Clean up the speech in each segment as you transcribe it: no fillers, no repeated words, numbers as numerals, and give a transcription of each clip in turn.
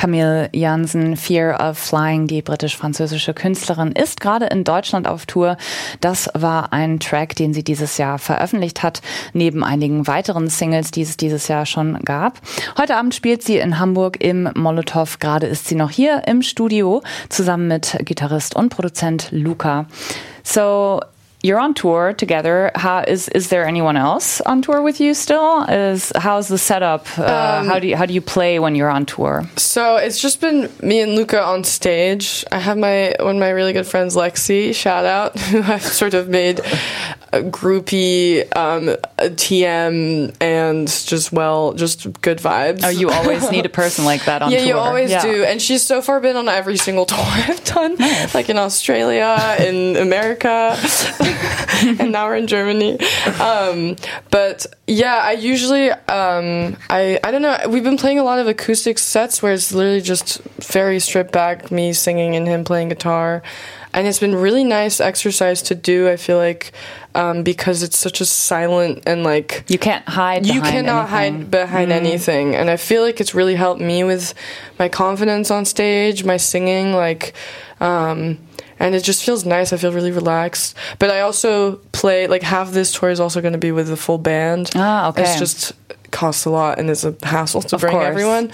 Camille Jansen, Fear of Flying, die britisch-französische Künstlerin, ist gerade in Deutschland auf Tour. Das war ein Track, den sie dieses Jahr veröffentlicht hat, neben einigen weiteren Singles, die es dieses Jahr schon gab. Heute Abend spielt sie in Hamburg im Molotow. Gerade ist sie noch hier im Studio, zusammen mit Gitarrist und Produzent Luca. So, you're on tour together. Is there anyone else on tour with you still? How's the setup? How do you play when you're on tour? So it's just been me and Luca on stage. I have one of my really good friends, Lexi, shout out, who I've sort of made a groupie, a TM, and just good vibes. Oh, you always need a person like that on tour. Yeah, you always do. And she's so far been on every single tour I've done, like in Australia, in America. And now we're in Germany. But yeah, I usually, I don't know, we've been playing a lot of acoustic sets where it's literally just very stripped back, me singing and him playing guitar. And it's been really nice exercise to do, I feel like, because it's such a silent and like... You can't hide behind anything. You cannot hide behind anything. And I feel like it's really helped me with my confidence on stage, my singing, like... and it just feels nice. I feel really relaxed. But I also play, like, half this tour is also going to be with the full band. Ah, okay. It's just costs a lot and it's a hassle to bring everyone.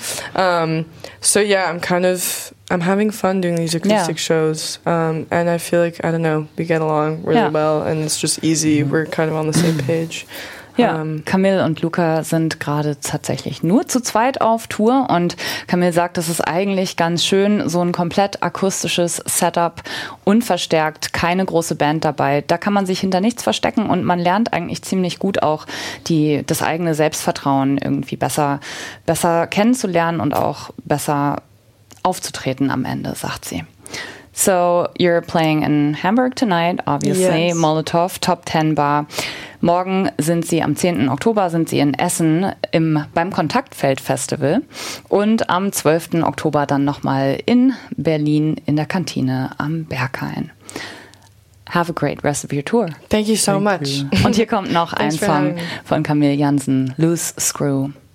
So yeah, I'm having fun doing these acoustic shows. And I feel like, I don't know, we get along really well and it's just easy. We're kind of on the same page. Ja, Camille und Luca sind gerade tatsächlich nur zu zweit auf Tour und Camille sagt, es ist eigentlich ganz schön, so ein komplett akustisches Setup, unverstärkt, keine große Band dabei. Da kann man sich hinter nichts verstecken und man lernt eigentlich ziemlich gut auch das eigene Selbstvertrauen irgendwie besser kennenzulernen und auch besser aufzutreten am Ende, sagt sie. So, you're playing in Hamburg tonight, obviously, yes. Molotow, Top 10 Bar. Morgen am 10. Oktober sind sie in Essen beim Kontaktfeld Festival und am 12. Oktober dann nochmal in Berlin in der Kantine am Berghain. Have a great rest of your tour. Thank you so much. Und hier kommt noch ein Song von Camille Jansen, Loose Screw.